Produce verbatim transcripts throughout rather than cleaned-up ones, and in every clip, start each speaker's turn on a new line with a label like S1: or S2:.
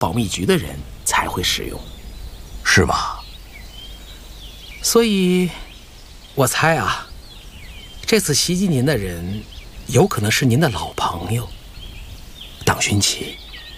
S1: 保密局的人才会使用，
S2: 是吗？
S1: 所以，我猜啊，这次袭击您的人，有可能是您的老朋友党勋奇。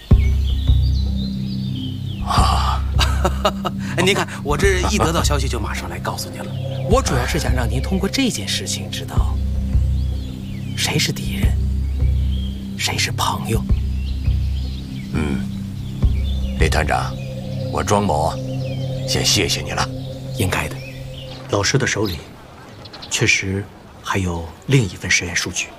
S2: 啊！
S1: 您看，我这一得到消息就马上来告诉您了。我主要是想让您通过这件事情知道，谁是敌人，谁是朋友。
S2: 嗯，李探长，我庄某先谢谢你了。
S1: 应该的。
S3: 老师的手里确实还有另一份实验数据。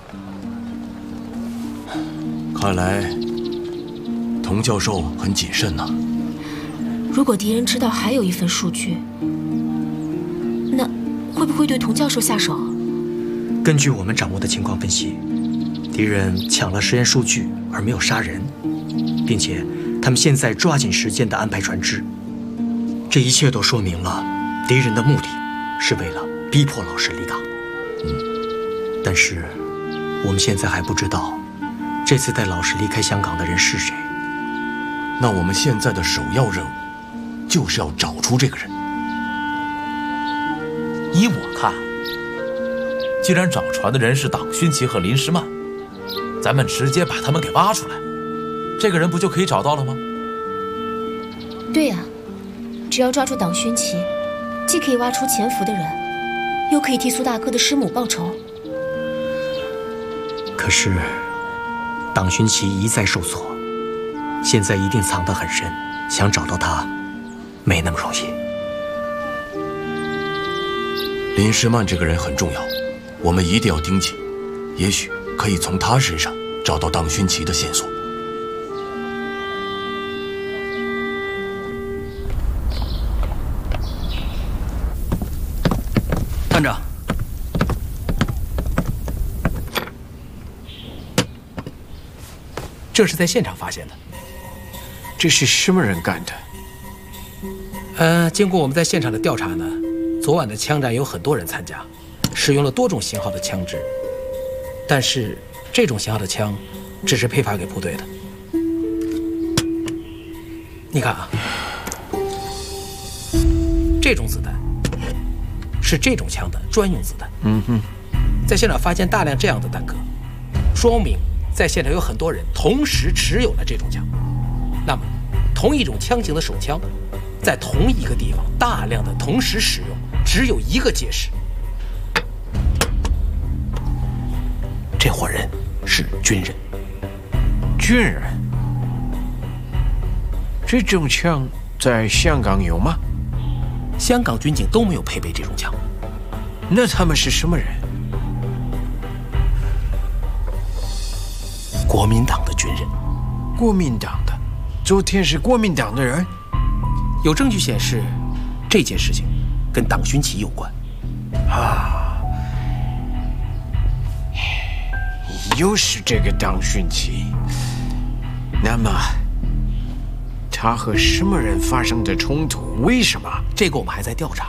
S2: 看来童教授很谨慎呐。
S4: 如果敌人知道还有一份数据，那会不会对童教授下手？
S3: 根据我们掌握的情况分析，敌人抢了实验数据而没有杀人，并且他们现在抓紧时间地安排船只。这一切都说明了敌人的目的是为了逼迫老师离港。
S2: 嗯，
S3: 但是我们现在还不知道这次带老师离开香港的人是谁。
S2: 那我们现在的首要任务就是要找出这个人。
S5: 依我看，既然找船的人是党勋奇和林诗曼，咱们直接把他们给挖出来，这个人不就可以找到了吗？
S4: 对呀、啊，只要抓住党勋奇，既可以挖出潜伏的人，又可以替苏大哥的师母报仇。
S3: 可是党勋奇一再受挫，现在一定藏得很深，想找到他没那么容易。
S2: 林诗曼这个人很重要，我们一定要盯紧，也许可以从他身上找到党勋奇的线索。
S1: 探长，这是在现场发现的。
S6: 这是什么人干的？
S1: 呃，经过我们在现场的调查呢，昨晚的枪战有很多人参加，使用了多种型号的枪支，但是这种型号的枪只是配发给部队的。你看啊，这种子弹是这种枪的专用子弹。
S6: 嗯哼，
S1: 在现场发现大量这样的弹壳，说明在现场有很多人同时持有了这种枪。那么，同一种枪型的手枪，在同一个地方大量的同时使用，只有一个解释：这伙人是军人。
S6: 军人？这种枪在香港有吗？
S1: 香港军警都没有配备这种枪。
S6: 那他们是什么人？
S1: 国民党的军人。
S6: 国民党的？昨天是国民党的人？
S1: 有证据显示，这件事情跟党勋奇有关。
S6: 啊，又是这个党勋奇。那么，他和什么人发生的冲突？为什么？
S1: 这个我们还在调查。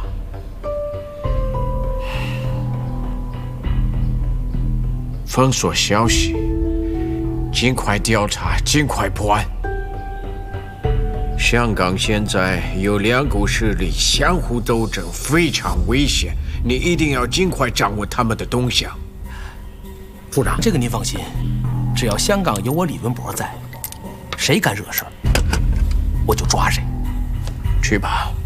S6: 封锁消息，尽快调查，尽快破案。香港现在有两股势力相互斗争，非常危险。你一定要尽快掌握他们的动向。
S1: 部长，这个您放心，只要香港有我李文博在，谁敢惹事儿，我就抓谁。
S6: 去吧。